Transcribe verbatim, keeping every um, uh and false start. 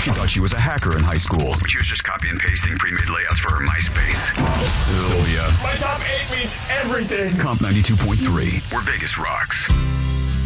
She thought she was a hacker in high school. She was just copy and pasting pre-made layouts for her MySpace. Sylvia. My top eight means everything. Comp ninety-two point three, where Vegas rocks.